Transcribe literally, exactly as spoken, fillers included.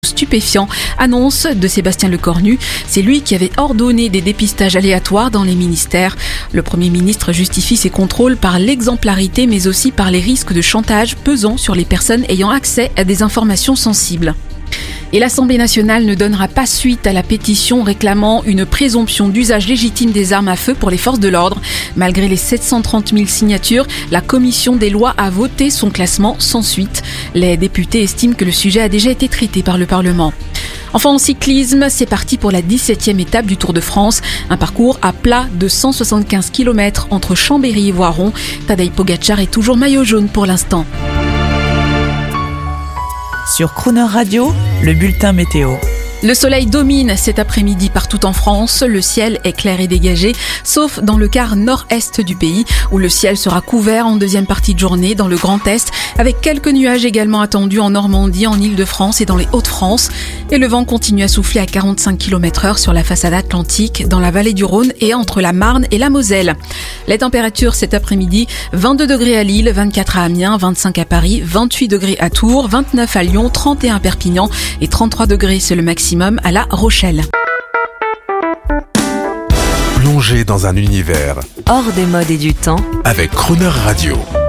Stupéfiant, annonce de Sébastien Lecornu. C'est lui qui avait ordonné des dépistages aléatoires dans les ministères. Le Premier ministre justifie ces contrôles par l'exemplarité, mais aussi par les risques de chantage pesant sur les personnes ayant accès à des informations sensibles. Et l'Assemblée nationale ne donnera pas suite à la pétition réclamant une présomption d'usage légitime des armes à feu pour les forces de l'ordre. Malgré les sept cent trente mille signatures, la commission des lois a voté son classement sans suite. Les députés estiment que le sujet a déjà été traité par le Parlement. Enfin, en cyclisme, c'est parti pour la dix-septième étape du Tour de France. Un parcours à plat de cent soixante-quinze kilomètres entre Chambéry et Voiron. Tadej Pogacar est toujours maillot jaune pour l'instant. Sur Crooner Radio, le bulletin météo. Le soleil domine cet après-midi partout en France. Le ciel est clair et dégagé, sauf dans le quart nord-est du pays, où le ciel sera couvert en deuxième partie de journée dans le Grand Est, avec quelques nuages également attendus en Normandie, en Île-de-France et dans les Hauts-de-France. Et le vent continue à souffler à quarante-cinq kilomètres heure sur la façade atlantique, dans la vallée du Rhône et entre la Marne et la Moselle. Les températures cet après-midi, vingt-deux degrés à Lille, vingt-quatre à Amiens, vingt-cinq à Paris, vingt-huit degrés à Tours, vingt-neuf à Lyon, trente et un à Perpignan et trente-trois degrés, c'est le maximum à La Rochelle. Plongez dans un univers hors des modes et du temps avec Crooner Radio.